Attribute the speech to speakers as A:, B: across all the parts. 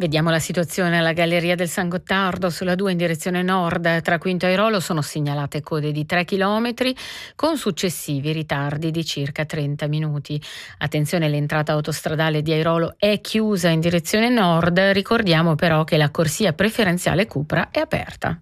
A: Vediamo la situazione alla Galleria del San Gottardo sulla 2 in direzione nord. Tra Quinto Airolo sono segnalate code di 3 chilometri con successivi ritardi di circa 30 minuti. Attenzione, l'entrata autostradale di Airolo è chiusa in direzione nord. Ricordiamo però che la corsia preferenziale Cupra è aperta.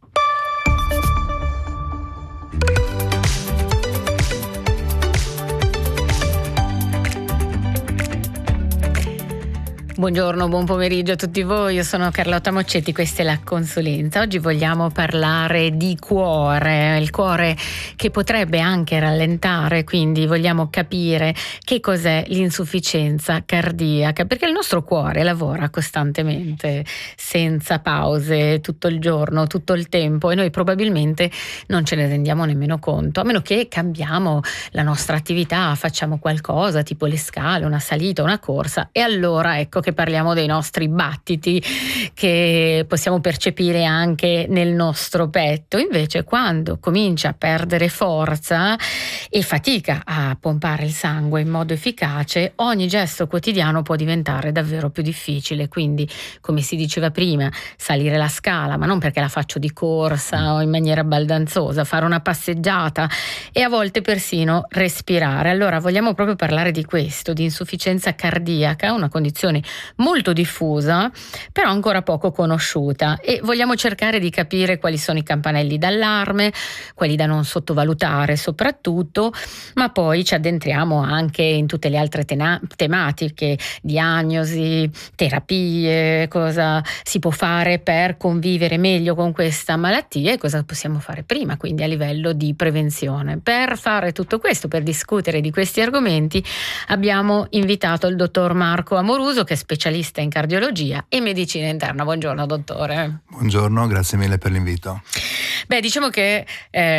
A: Buongiorno, buon pomeriggio a tutti voi, io sono Carlotta Moccetti, questa è la consulenza. Oggi vogliamo parlare di cuore, il cuore che potrebbe anche rallentare, quindi vogliamo capire che cos'è l'insufficienza cardiaca, perché il nostro cuore lavora costantemente, senza pause, tutto il giorno, tutto il tempo, e noi probabilmente non ce ne rendiamo nemmeno conto, a meno che cambiamo la nostra attività, facciamo qualcosa, tipo le scale, una salita, una corsa, e allora ecco che parliamo dei nostri battiti che possiamo percepire anche nel nostro petto. Invece quando comincia a perdere forza e fatica a pompare il sangue in modo efficace, ogni gesto quotidiano può diventare davvero più difficile. Quindi, come si diceva prima, salire la scala, ma non perché la faccio di corsa o in maniera baldanzosa, fare una passeggiata e a volte persino respirare. Allora vogliamo proprio parlare di questo, di insufficienza cardiaca, una condizione molto diffusa, però ancora poco conosciuta, e vogliamo cercare di capire quali sono i campanelli d'allarme, quelli da non sottovalutare soprattutto, ma poi ci addentriamo anche in tutte le altre tematiche, diagnosi, terapie, cosa si può fare per convivere meglio con questa malattia e cosa possiamo fare prima, quindi a livello di prevenzione. Per fare tutto questo, per discutere di questi argomenti, abbiamo invitato il dottor Marco Amoruso, che è specialista in cardiologia e medicina interna. Buongiorno dottore.
B: Buongiorno, grazie mille per l'invito.
A: Beh, diciamo che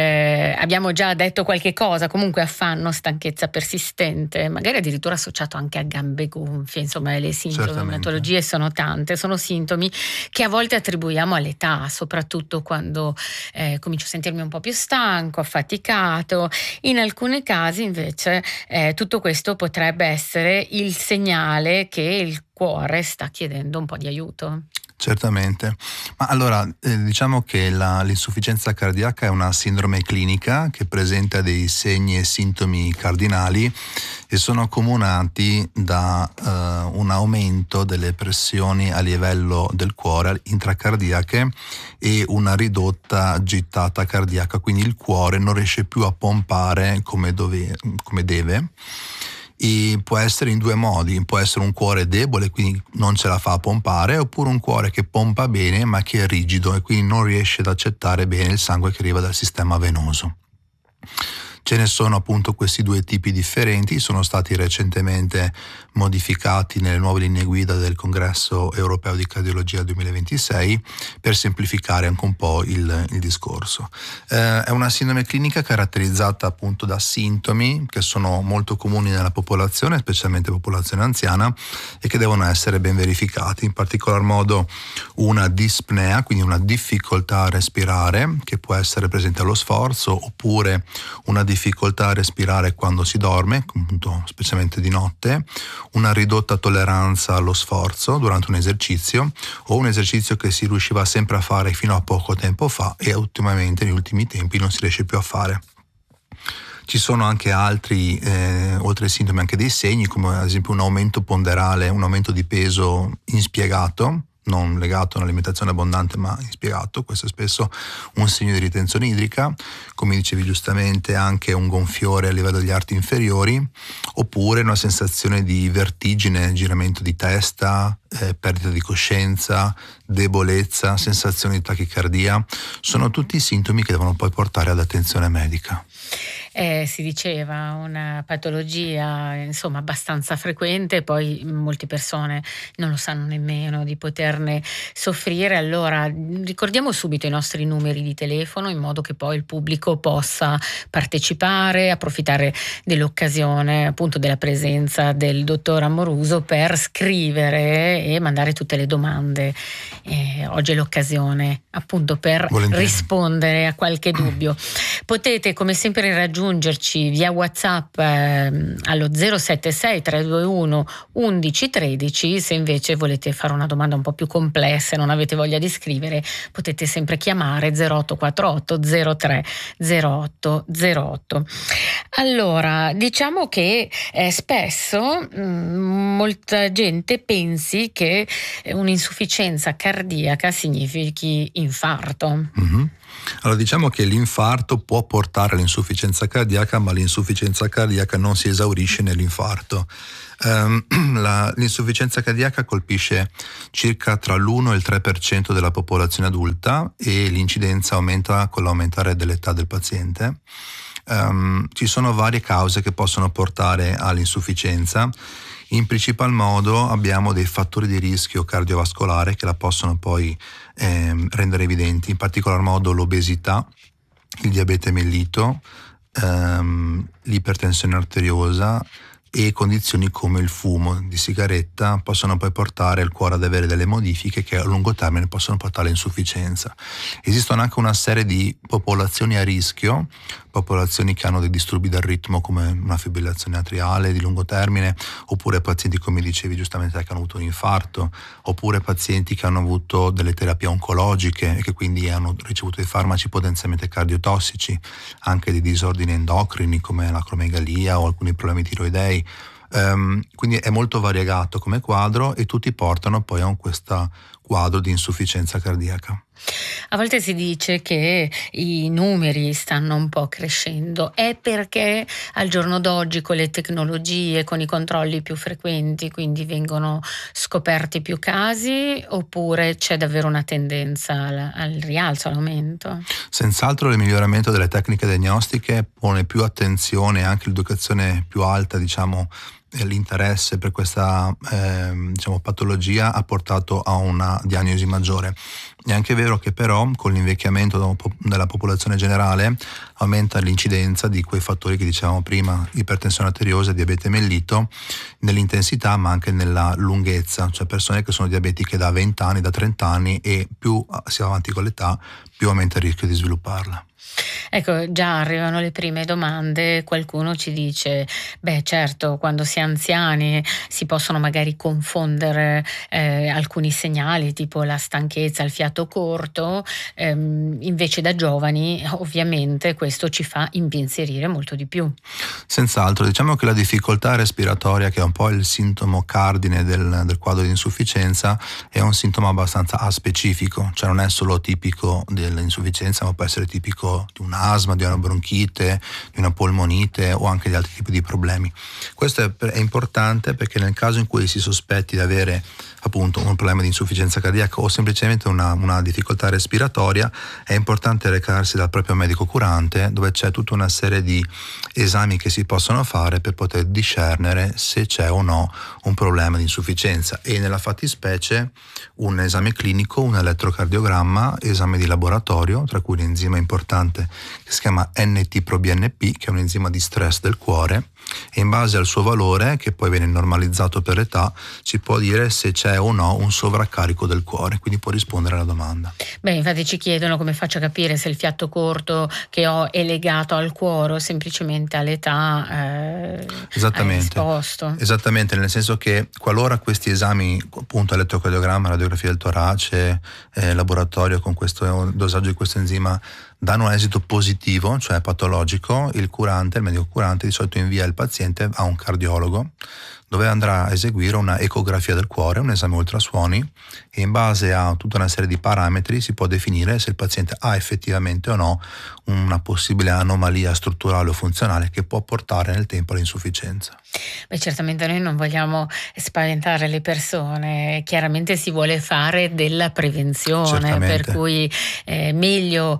A: abbiamo già detto qualche cosa, comunque affanno, stanchezza persistente, magari addirittura associato anche a gambe gonfie, insomma le sintomatologie sono tante, sono sintomi che a volte attribuiamo all'età, soprattutto quando comincio a sentirmi un po' più stanco, affaticato. In alcuni casi invece tutto questo potrebbe essere il segnale che il cuore sta chiedendo un po' di aiuto.
B: Certamente, ma allora diciamo che l'insufficienza cardiaca è una sindrome clinica che presenta dei segni e sintomi cardinali e sono accomunati da un aumento delle pressioni a livello del cuore intracardiache e una ridotta gittata cardiaca, quindi il cuore non riesce più a pompare come deve. E può essere in due modi: può essere un cuore debole, quindi non ce la fa a pompare, oppure un cuore che pompa bene ma che è rigido e quindi non riesce ad accettare bene il sangue che arriva dal sistema venoso. Ce ne sono appunto questi due tipi differenti, sono stati recentemente modificati nelle nuove linee guida del Congresso Europeo di Cardiologia 2026 per semplificare anche un po' il discorso. È una sindrome clinica caratterizzata appunto da sintomi che sono molto comuni nella popolazione, specialmente popolazione anziana, e che devono essere ben verificati, in particolar modo una dispnea, quindi una difficoltà a respirare che può essere presente allo sforzo, oppure una difficoltà a respirare quando si dorme, appunto specialmente di notte, una ridotta tolleranza allo sforzo durante un esercizio o un esercizio che si riusciva sempre a fare fino a poco tempo fa e ultimamente negli ultimi tempi non si riesce più a fare. Ci sono anche altri, oltre ai sintomi, anche dei segni, come ad esempio un aumento ponderale, un aumento di peso inspiegato, non legato a un'alimentazione abbondante ma inspiegato. Questo è spesso un segno di ritenzione idrica, come dicevi giustamente anche un gonfiore a livello degli arti inferiori, oppure una sensazione di vertigine, giramento di testa, perdita di coscienza, debolezza, sensazione di tachicardia. Sono tutti sintomi che devono poi portare ad attenzione medica.
A: Si diceva una patologia insomma abbastanza frequente, poi molte persone non lo sanno nemmeno di poterne soffrire. Allora ricordiamo subito i nostri numeri di telefono in modo che poi il pubblico possa partecipare, approfittare dell'occasione appunto della presenza del dottor Amoruso per scrivere e mandare tutte le domande. Oggi è l'occasione appunto per rispondere a qualche dubbio. Potete come sempre raggiungere raggiungerci via WhatsApp allo 076 321 1113. Se invece volete fare una domanda un po' più complessa e non avete voglia di scrivere, potete sempre chiamare 0848 03 08 08. Allora, diciamo che spesso molta gente pensi che un'insufficienza cardiaca significhi infarto.
B: Mm-hmm. Allora, diciamo che l'infarto può portare all'insufficienza cardiaca, ma l'insufficienza cardiaca non si esaurisce nell'infarto. L'insufficienza cardiaca colpisce circa tra l'1 e il 3% della popolazione adulta e l'incidenza aumenta con l'aumentare dell'età del paziente. Ci sono varie cause che possono portare all'insufficienza. In principal modo abbiamo dei fattori di rischio cardiovascolare che la possono poi rendere evidenti, in particolar modo l'obesità, il diabete mellito, l'ipertensione arteriosa e condizioni come il fumo di sigaretta possono poi portare il cuore ad avere delle modifiche che a lungo termine possono portare all'insufficienza. Esistono anche una serie di popolazioni a rischio, popolazioni che hanno dei disturbi del ritmo come una fibrillazione atriale di lungo termine, oppure pazienti, come dicevi giustamente, che hanno avuto un infarto, oppure pazienti che hanno avuto delle terapie oncologiche e che quindi hanno ricevuto dei farmaci potenzialmente cardiotossici, anche dei disordini endocrini come l'acromegalia o alcuni problemi tiroidei. Quindi è molto variegato come quadro e tutti portano poi a questo quadro di insufficienza cardiaca.
A: A volte si dice che i numeri stanno un po' crescendo, è perché al giorno d'oggi con le tecnologie, con i controlli più frequenti, quindi vengono scoperti più casi, oppure c'è davvero una tendenza al rialzo, all'aumento?
B: Senz'altro il miglioramento delle tecniche diagnostiche pone più attenzione, anche l'educazione più alta, diciamo, l'interesse per questa patologia ha portato a una diagnosi maggiore. È anche vero che però con l'invecchiamento della popolazione generale aumenta l'incidenza di quei fattori che dicevamo prima, ipertensione arteriosa, diabete mellito, nell'intensità ma anche nella lunghezza, cioè persone che sono diabetiche da 20 anni, da 30 anni, e più si va avanti con l'età più aumenta il rischio di svilupparla.
A: Ecco, già arrivano le prime domande, qualcuno ci dice, beh certo, quando si è anziani si possono magari confondere alcuni segnali, tipo la stanchezza, il fiato corto, invece da giovani ovviamente questo ci fa impensierire molto di più.
B: Senz'altro, diciamo che la difficoltà respiratoria, che è un po' il sintomo cardine del quadro di insufficienza, è un sintomo abbastanza aspecifico, cioè non è solo tipico dell'insufficienza, ma può essere tipico di un asma, di una bronchite, di una polmonite o anche di altri tipi di problemi. Questo è importante perché nel caso in cui si sospetti di avere appunto un problema di insufficienza cardiaca o semplicemente una difficoltà respiratoria, è importante recarsi dal proprio medico curante, dove c'è tutta una serie di esami che si possono fare per poter discernere se c'è o no un problema di insufficienza, e nella fattispecie un esame clinico, un elettrocardiogramma, esame di laboratorio, tra cui l'enzima importante che si chiama NT-proBNP, che è un enzima di stress del cuore, e in base al suo valore, che poi viene normalizzato per età, ci può dire se c'è o no un sovraccarico del cuore, quindi può rispondere alla domanda.
A: Beh, infatti ci chiedono come faccio a capire se il fiato corto che ho è legato al cuore o semplicemente all'età esposto.
B: Esattamente, nel senso che qualora questi esami, appunto elettrocardiogramma, radiografia del torace, laboratorio con questo dosaggio di questo enzima, danno esito positivo, cioè patologico, il medico curante di solito invia il paziente a un cardiologo, dove andrà a eseguire una ecografia del cuore, un esame ultrasuoni, e in base a tutta una serie di parametri si può definire se il paziente ha effettivamente o no una possibile anomalia strutturale o funzionale che può portare nel tempo all'insufficienza.
A: Beh, certamente noi non vogliamo spaventare le persone, chiaramente si vuole fare della prevenzione,
B: Certamente.
A: Per cui è meglio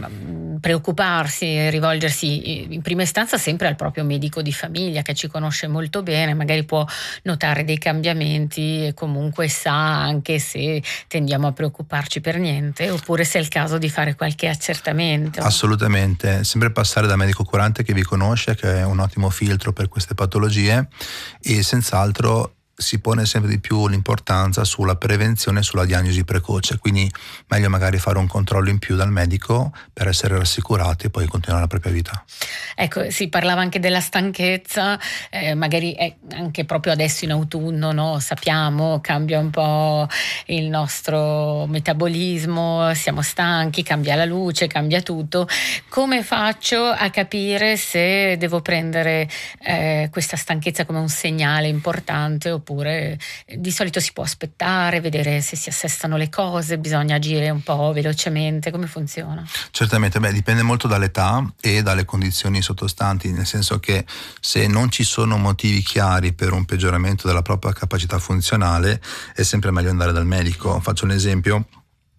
A: preoccuparsi e rivolgersi in prima istanza sempre al proprio medico di famiglia, che ci conosce molto bene, magari può notare dei cambiamenti e comunque sa anche se tendiamo a preoccuparci per niente, oppure se è il caso di fare qualche accertamento.
B: Assolutamente, sempre passare da medico curante che vi conosce, che è un ottimo filtro per queste patologie, e senz'altro si pone sempre di più l'importanza sulla prevenzione e sulla diagnosi precoce, quindi meglio magari fare un controllo in più dal medico per essere rassicurati e poi continuare la propria vita.
A: Ecco, si parlava anche della stanchezza, magari anche proprio adesso in autunno, no? Sappiamo, cambia un po' il nostro metabolismo, siamo stanchi, cambia la luce, cambia tutto. Come faccio a capire se devo prendere questa stanchezza come un segnale importante, oppure di solito si può aspettare, vedere se si assestano le cose, bisogna agire un po' velocemente, come funziona?
B: Certamente, dipende molto dall'età e dalle condizioni sottostanti, nel senso che se non ci sono motivi chiari per un peggioramento della propria capacità funzionale è sempre meglio andare dal medico. Faccio un esempio: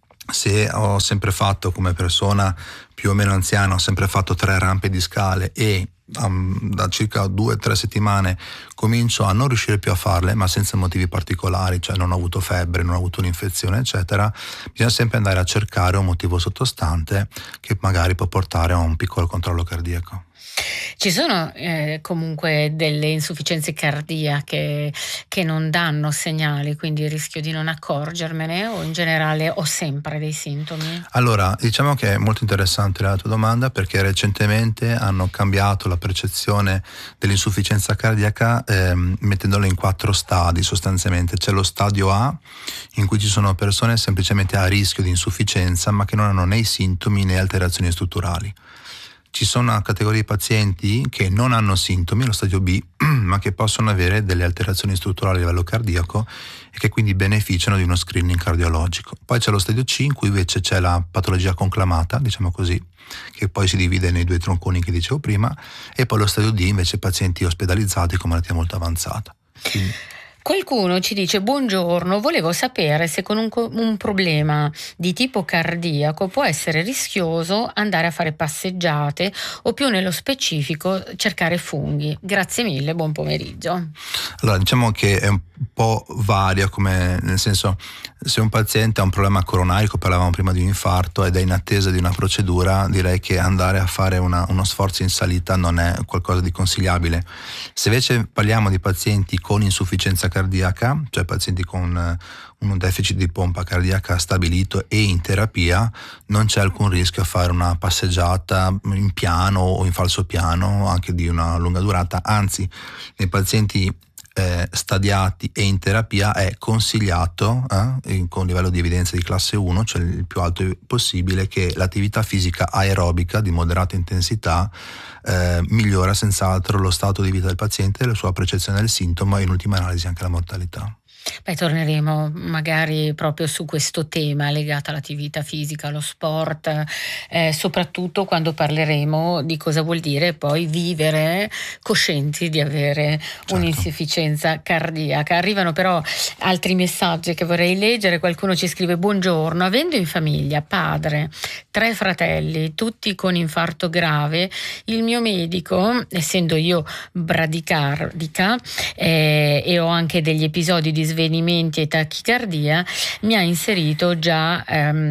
B: se ho sempre fatto, come persona più o meno anziana, ho sempre fatto 3 rampe di scale e da circa 2-3 settimane comincio a non riuscire più a farle, ma senza motivi particolari, cioè non ho avuto febbre, non ho avuto un'infezione eccetera, bisogna sempre andare a cercare un motivo sottostante che magari può portare a un piccolo controllo cardiaco.
A: Ci sono comunque delle insufficienze cardiache che non danno segnali, quindi rischio di non accorgermene, o in generale ho sempre dei sintomi?
B: Allora, diciamo che è molto interessante la tua domanda, perché recentemente hanno cambiato la percezione dell'insufficienza cardiaca mettendola in 4 stadi sostanzialmente. C'è lo stadio A, in cui ci sono persone semplicemente a rischio di insufficienza ma che non hanno né sintomi né alterazioni strutturali. Ci sono una categoria di pazienti che non hanno sintomi, lo stadio B, ma che possono avere delle alterazioni strutturali a livello cardiaco e che quindi beneficiano di uno screening cardiologico. Poi c'è lo stadio C, in cui invece c'è la patologia conclamata, diciamo così, che poi si divide nei 2 tronconi che dicevo prima, e poi lo stadio D invece pazienti ospedalizzati con malattia molto avanzata. Quindi,
A: Qualcuno ci dice: buongiorno, volevo sapere se con un problema di tipo cardiaco può essere rischioso andare a fare passeggiate o, più nello specifico, cercare funghi. Grazie mille, buon pomeriggio.
B: allora, diciamo che è un po' varia, come nel senso, se un paziente ha un problema coronarico, parlavamo prima di un infarto, ed è in attesa di una procedura, direi che andare a fare uno sforzo in salita non è qualcosa di consigliabile. Se invece parliamo di pazienti con insufficienza cardiaca, cioè pazienti con un deficit di pompa cardiaca stabilito e in terapia, non c'è alcun rischio a fare una passeggiata in piano o in falso piano, anche di una lunga durata. Anzi, nei pazienti stadiati e in terapia è consigliato, con livello di evidenza di classe 1, cioè il più alto possibile, che l'attività fisica aerobica di moderata intensità migliora senz'altro lo stato di vita del paziente, la sua percezione del sintomo e in ultima analisi anche la mortalità.
A: Beh, torneremo magari proprio su questo tema legato all'attività fisica, allo sport, soprattutto quando parleremo di cosa vuol dire poi vivere coscienti di avere un'insufficienza cardiaca. Arrivano però altri messaggi che vorrei leggere. Qualcuno ci scrive: buongiorno, avendo in famiglia padre, 3 fratelli, tutti con infarto grave, il mio medico, essendo io bradicardica e ho anche degli episodi di svenimenti e tachicardia, mi ha inserito già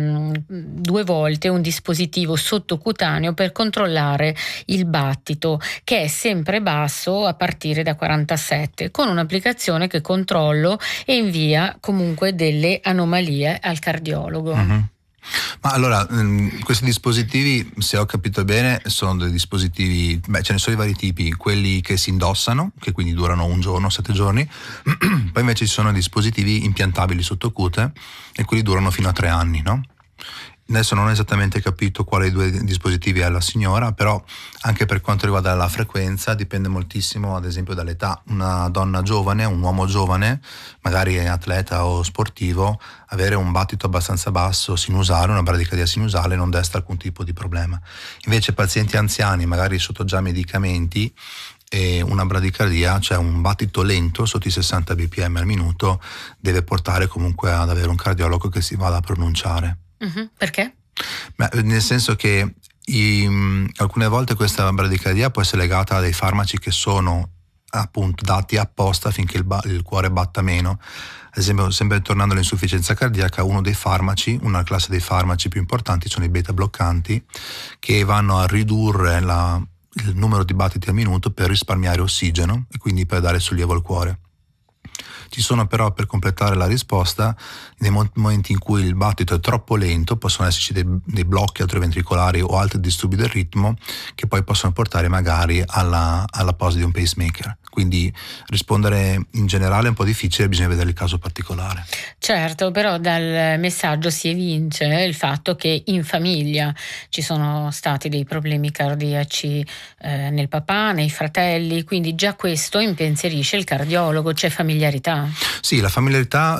A: 2 volte un dispositivo sottocutaneo per controllare il battito, che è sempre basso a partire da 47, con un'applicazione che controllo e invia comunque delle anomalie al cardiologo.
B: Mm-hmm. Ma allora, questi dispositivi, se ho capito bene, sono dei dispositivi, ce ne sono di vari tipi: quelli che si indossano, che quindi durano 1 giorno, 7 giorni, poi invece ci sono dispositivi impiantabili sottocute e quelli durano fino a 3 anni, no? Adesso non ho esattamente capito quale 2 dispositivi ha la signora, però anche per quanto riguarda la frequenza dipende moltissimo, ad esempio, dall'età. Una donna giovane, un uomo giovane, magari atleta o sportivo, avere un battito abbastanza basso sinusale, una bradicardia sinusale, non desta alcun tipo di problema. Invece pazienti anziani, magari sotto già medicamenti, e una bradicardia, cioè un battito lento sotto i 60 bpm al minuto, deve portare comunque ad avere un cardiologo che si vada a pronunciare.
A: Perché?
B: Nel senso che alcune volte questa bradicardia può essere legata a dei farmaci che sono appunto dati apposta affinché il cuore batta meno. Ad esempio, sempre tornando all'insufficienza cardiaca, una classe dei farmaci più importanti sono i beta bloccanti, che vanno a ridurre il numero di battiti al minuto per risparmiare ossigeno e quindi per dare sollievo al cuore. Ci sono però, per completare la risposta, nei momenti in cui il battito è troppo lento possono esserci dei blocchi atrioventricolari o altri disturbi del ritmo che poi possono portare magari alla posa di un pacemaker. Quindi rispondere in generale è un po' difficile, bisogna vedere il caso particolare.
A: Certo, però dal messaggio si evince il fatto che in famiglia ci sono stati dei problemi cardiaci nel papà, nei fratelli, quindi già questo impensierisce il cardiologo, c'è familiarità.
B: Sì, la familiarità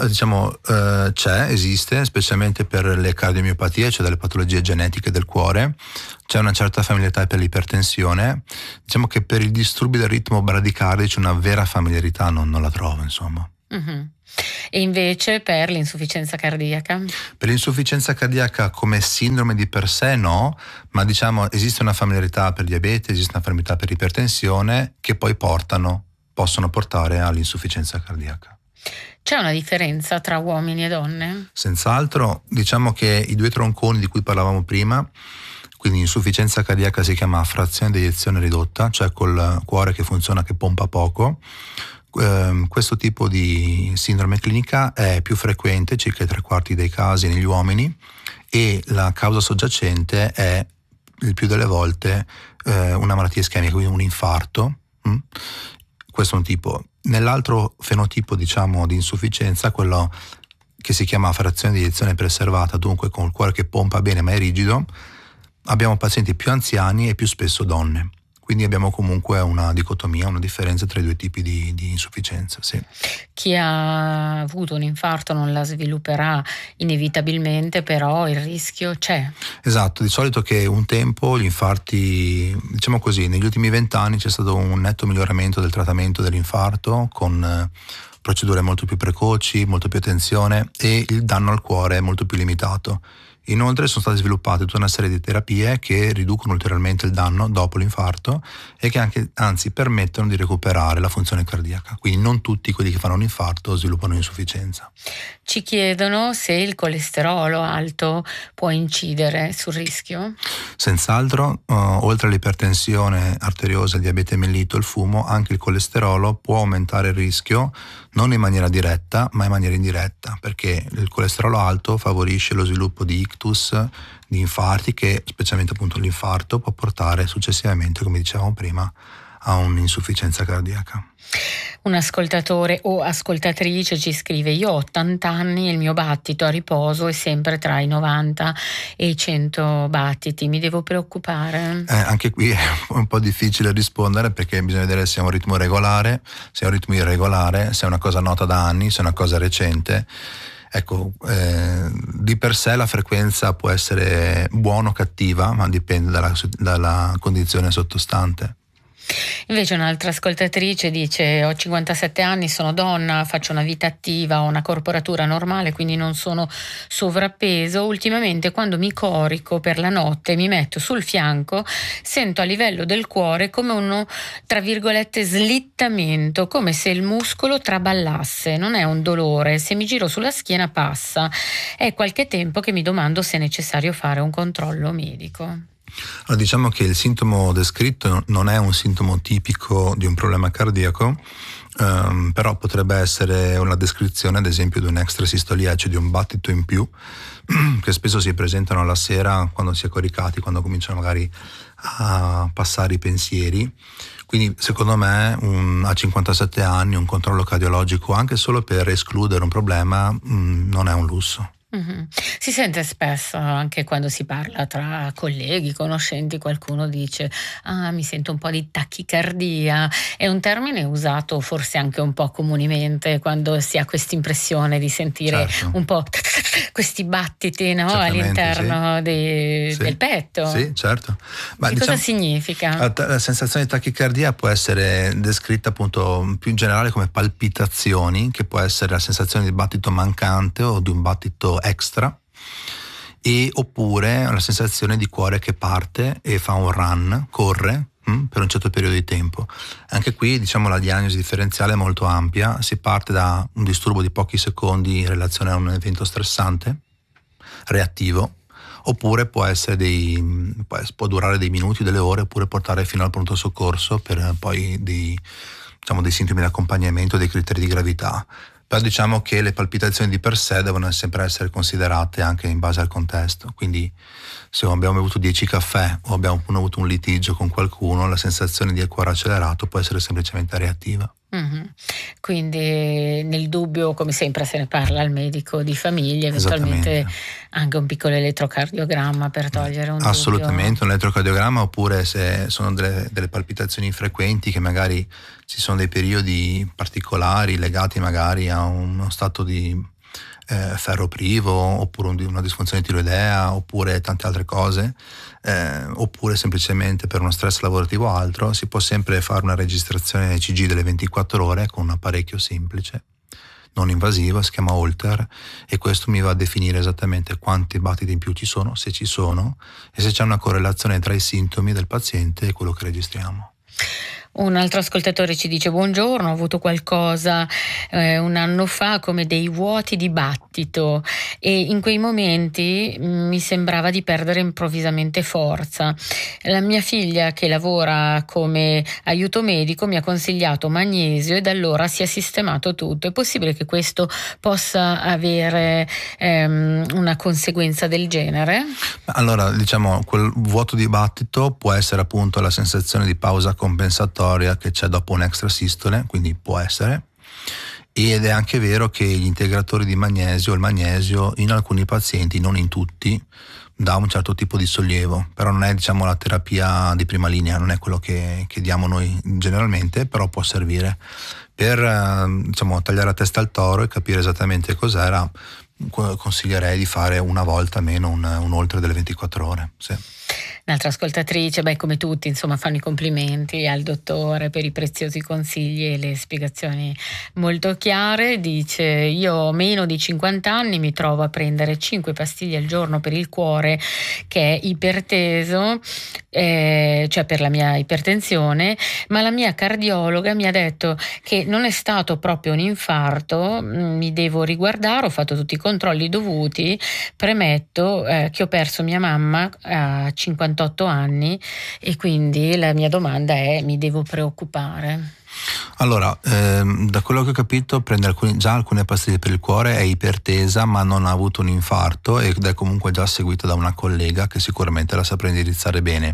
B: esiste, specialmente per le cardiomiopatie, cioè delle patologie genetiche del cuore. C'è una certa familiarità per l'ipertensione. Diciamo che per i disturbi del ritmo bradicardici una vera familiarità non la trovo, insomma.
A: Uh-huh. E invece per l'insufficienza cardiaca?
B: Per l'insufficienza cardiaca come sindrome di per sé no, ma diciamo esiste una familiarità per diabete, esiste una familiarità per ipertensione che poi possono portare all'insufficienza cardiaca.
A: C'è una differenza tra uomini e donne?
B: Senz'altro, diciamo che i due tronconi di cui parlavamo prima, quindi insufficienza cardiaca si chiama frazione di eiezione ridotta, cioè col cuore che funziona, che pompa poco. Questo tipo di sindrome clinica è più frequente, circa i 3/4 dei casi negli uomini, e la causa soggiacente è il più delle volte una malattia ischemica, quindi un infarto. Questo è un tipo. Nell'altro fenotipo, diciamo, di insufficienza, quello che si chiama frazione di eiezione preservata, dunque con il cuore che pompa bene ma è rigido, abbiamo pazienti più anziani e più spesso donne. Quindi abbiamo comunque una dicotomia, una differenza tra i due tipi di insufficienza. Sì.
A: Chi ha avuto un infarto non la svilupperà inevitabilmente, però il rischio c'è.
B: Esatto, di solito che un tempo gli infarti, diciamo così, negli ultimi 20 anni c'è stato un netto miglioramento del trattamento dell'infarto con procedure molto più precoci, molto più attenzione, e il danno al cuore è molto più limitato. Inoltre sono state sviluppate tutta una serie di terapie che riducono ulteriormente il danno dopo l'infarto e che anzi permettono di recuperare la funzione cardiaca. Quindi non tutti quelli che fanno un infarto sviluppano insufficienza.
A: Ci chiedono se il colesterolo alto può incidere sul rischio.
B: Senz'altro, oltre all'ipertensione arteriosa, il diabete mellito, il fumo, anche il colesterolo può aumentare il rischio, non in maniera diretta ma in maniera indiretta, perché il colesterolo alto favorisce lo sviluppo di ictus, di infarti, che specialmente appunto l'infarto può portare successivamente, come dicevamo prima, a un'insufficienza cardiaca.
A: Un ascoltatore o ascoltatrice ci scrive: io ho 80 anni e il mio battito a riposo è sempre tra i 90 e i 100 battiti, mi devo preoccupare?
B: Anche qui è un po' difficile rispondere, perché bisogna vedere se è un ritmo regolare, se è un ritmo irregolare, se è una cosa nota da anni, se è una cosa recente. Ecco, di per sé la frequenza può essere buona o cattiva, ma dipende dalla condizione sottostante.
A: Invece un'altra ascoltatrice dice: ho 57 anni, sono donna, faccio una vita attiva, ho una corporatura normale, quindi non sono sovrappeso. Ultimamente quando mi corico per la notte, mi metto sul fianco, sento a livello del cuore come uno, tra virgolette, slittamento, come se il muscolo traballasse. Non è un dolore, se mi giro sulla schiena passa. È qualche tempo che mi domando se è necessario fare un controllo medico.
B: Allora, diciamo che il sintomo descritto non è un sintomo tipico di un problema cardiaco, però potrebbe essere una descrizione, ad esempio, di un'extrasistolia, cioè di un battito in più, che spesso si presentano alla sera quando si è coricati, quando cominciano magari a passare i pensieri. Quindi secondo me a 57 anni un controllo cardiologico, anche solo per escludere un problema, non è un lusso.
A: Mm-hmm. Si sente spesso, anche quando si parla tra colleghi, conoscenti, qualcuno dice: mi sento un po' di tachicardia. È un termine usato forse anche un po' comunemente quando si ha questa impressione di sentire un po' questi battiti, no? All'interno
B: sì.
A: del petto.
B: Sì, certo. Ma
A: cosa significa?
B: La sensazione di tachicardia può essere descritta appunto più in generale come palpitazioni, che può essere la sensazione di battito mancante o di un battito extra, e oppure la sensazione di cuore che parte e fa un run, corre per un certo periodo di tempo. Anche qui, diciamo, la diagnosi differenziale è molto ampia. Si parte da un disturbo di pochi secondi in relazione a un evento stressante reattivo, oppure può durare dei minuti, delle ore, oppure portare fino al pronto soccorso per poi dei sintomi di accompagnamento, dei criteri di gravità. Però diciamo che le palpitazioni di per sé devono sempre essere considerate anche in base al contesto, quindi se abbiamo bevuto 10 caffè o abbiamo avuto un litigio con qualcuno, la sensazione di cuore accelerato può essere semplicemente reattiva.
A: Quindi nel dubbio, come sempre, se ne parla al medico di famiglia, eventualmente anche un piccolo elettrocardiogramma per togliere un
B: assolutamente
A: dubbio.
B: Un elettrocardiogramma, oppure se sono delle palpitazioni frequenti, che magari ci sono dei periodi particolari legati magari a uno stato di ferro privo, oppure una disfunzione tiroidea, oppure tante altre cose, oppure semplicemente per uno stress lavorativo o altro, si può sempre fare una registrazione ECG delle 24 ore con un apparecchio semplice, non invasivo, si chiama Holter, e questo mi va a definire esattamente quanti battiti in più ci sono, se ci sono, e se c'è una correlazione tra i sintomi del paziente e quello che registriamo.
A: Un altro ascoltatore ci dice: buongiorno, ho avuto qualcosa un anno fa, come dei vuoti di battito, e in quei momenti mi sembrava di perdere improvvisamente forza. La mia figlia, che lavora come aiuto medico, mi ha consigliato magnesio e da allora si è sistemato tutto. È possibile che questo possa avere una conseguenza del genere?
B: Allora, diciamo, quel vuoto di battito può essere appunto la sensazione di pausa compensatoria che c'è dopo un'extrasistole, quindi può essere. Ed è anche vero che gli integratori di magnesio, il magnesio, in alcuni pazienti, non in tutti, dà un certo tipo di sollievo, però non è, diciamo, la terapia di prima linea, non è quello che diamo noi generalmente, però può servire per diciamo, tagliare la testa al toro e capire esattamente cos'era. Consiglierei di fare una volta almeno un oltre delle 24 ore. Sì.
A: Un'altra ascoltatrice, come tutti, insomma, fanno i complimenti al dottore per i preziosi consigli e le spiegazioni molto chiare. Dice: io ho meno di 50 anni, mi trovo a prendere 5 pastiglie al giorno per il cuore che è iperteso, cioè per la mia ipertensione, ma la mia cardiologa mi ha detto che non è stato proprio un infarto, mi devo riguardare, ho fatto tutti i controlli dovuti, premetto che ho perso mia mamma a 58 anni e quindi la mia domanda è: mi devo preoccupare?
B: Allora, da quello che ho capito, prende già alcune pastiglie per il cuore, è ipertesa ma non ha avuto un infarto ed è comunque già seguita da una collega che sicuramente la saprà indirizzare bene.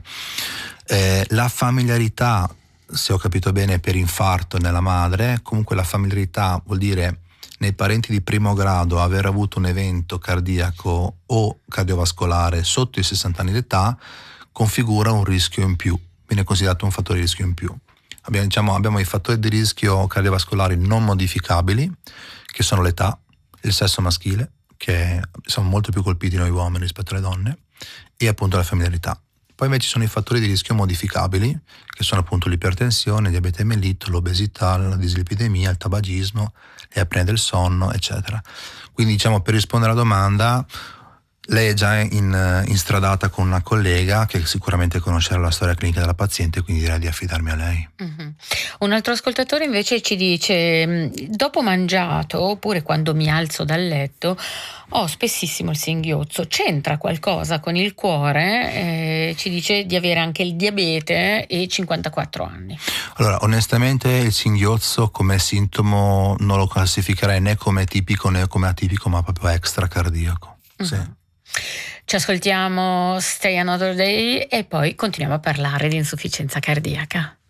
B: La familiarità, se ho capito bene, per infarto nella madre, comunque la familiarità vuol dire nei parenti di primo grado aver avuto un evento cardiaco o cardiovascolare sotto i 60 anni d'età configura un rischio in più, viene considerato un fattore di rischio in più. Abbiamo i fattori di rischio cardiovascolari non modificabili, che sono l'età, il sesso maschile, che sono molto più colpiti noi uomini rispetto alle donne, e appunto la familiarità. Poi invece ci sono i fattori di rischio modificabili, che sono appunto l'ipertensione, il diabete mellito, l'obesità, la dislipidemia, il tabagismo, le apnee del sonno, eccetera. Quindi, diciamo, per rispondere alla domanda, lei è già instradata con una collega che sicuramente conoscerà la storia clinica della paziente, quindi direi di affidarmi a lei.
A: Un altro ascoltatore invece ci dice: dopo mangiato oppure quando mi alzo dal letto ho spessissimo il singhiozzo, c'entra qualcosa con il cuore? Ci dice di avere anche il diabete e 54 anni.
B: Allora, onestamente il singhiozzo come sintomo non lo classificherei né come tipico né come atipico, ma proprio extracardiaco. Sì.
A: Ci ascoltiamo Stay Another Day e poi continuiamo a parlare di insufficienza cardiaca.